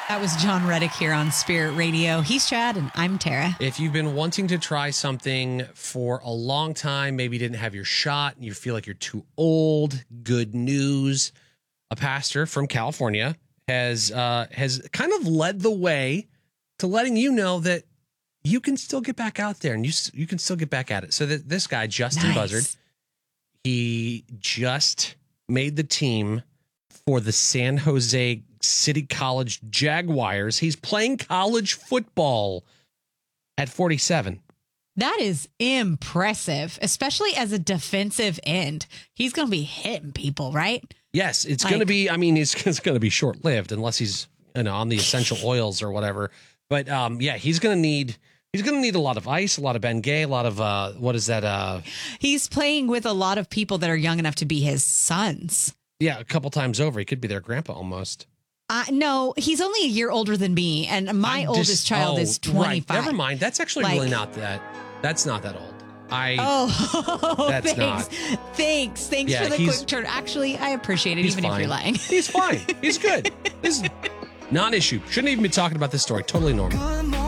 That was John Reddick here on Spirit Radio. He's Chad and I'm Tara. If you've been wanting to try something for a long time, maybe you didn't have your shot and you feel like you're too old, good news. A pastor from California has kind of led the way to letting you know that you can still get back out there and you can still get back at it. So that this guy, Justin Buzzard, he just made the team for the San Jose City College Jaguars. He's playing college football at 47. That is impressive, especially as a defensive end. He's going to be hitting people, right? Yes, it's going to be, it's going to be short-lived unless he's on the essential oils or whatever. But he's going to need a lot of ice, a lot of Bengay, a lot of, what is that? He's playing with a lot of people that are young enough to be his sons. Yeah, a couple times over. He could be their grandpa almost. No, he's only a year older than me, and my oldest child is 25. Right. Never mind. That's actually really not that. That's not that old. That's thanks. Not. Thanks for the quick turn. Actually, I appreciate it, even fine. if you're lying. He's fine. He's good. This is non-issue. Shouldn't even be talking about this story. Totally normal.